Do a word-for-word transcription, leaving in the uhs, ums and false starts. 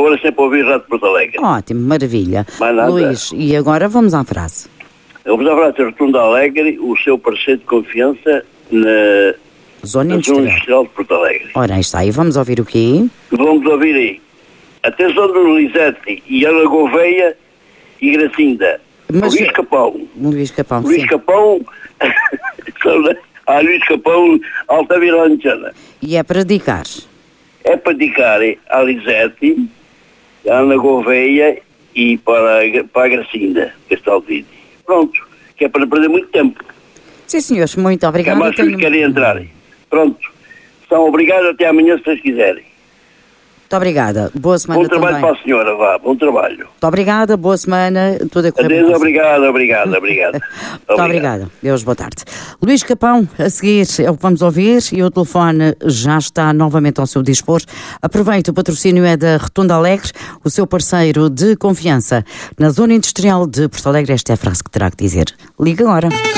agora sempre a ouvir Rádio Porto Alegre. Ótimo, maravilha. Mais nada. Luís, e agora vamos à frase. Vamos à frase. Rotunda Alegre, o seu parceiro de confiança na Zona na Zona Industrial. Industrial de Porto Alegre. Ora, aí está. E vamos ouvir o quê? Vamos ouvir aí. Atenção do Lisete e Ana Gouveia e Gracinda. Mas- Luís Capão. Luís Capão, Luís sim. Capão. Ah, Luís Capão, Altavira Lantana. E é para dedicar. É para dedicar a Lisete, a Ana Gouveia e para, a- para a Gracinda, que está ao vídeo. Pronto, que é para não perder muito tempo. Sim, senhores, muito Que é obrigado. mais que Tenho- querem entrar. Pronto. São obrigados até amanhã se vocês quiserem. Muito obrigada. Boa semana Bom trabalho também. para a senhora, vá. Bom trabalho. Muito obrigada, boa semana. Tudo a correr bem Adeus, consigo. obrigado, obrigado, obrigado. Muito obrigada. Deus, boa tarde. Luís Capão, a seguir é o que vamos ouvir e o telefone já está novamente ao seu dispor. Aproveite, o patrocínio é da Rotunda Alegre, o seu parceiro de confiança. Na Zona Industrial de Porto Alegre, esta é a frase que terá que dizer. Liga agora.